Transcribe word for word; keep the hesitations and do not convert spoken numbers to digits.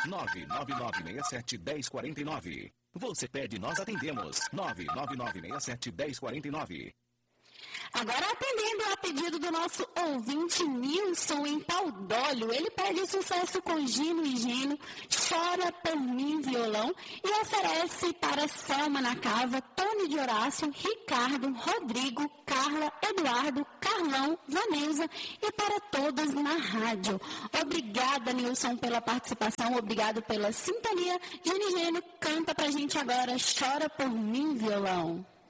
nove nove nove seis sete um zero quatro nove. Você pede, nós atendemos. nove nove nove seis sete um zero quatro nove. Agora atendendo a pedido do nosso ouvinte Nilson em Paudólio, ele pede sucesso com Gino e Geno, Chora por Mim violão e oferece para Selma na Cava, Tony de Horácio, Ricardo, Rodrigo, Carla, Eduardo, Carlão, Vanessa e para todas na rádio. Obrigada, Nilson, pela participação, obrigado pela sintonia. Gino e Geno, canta pra gente agora Chora por Mim violão.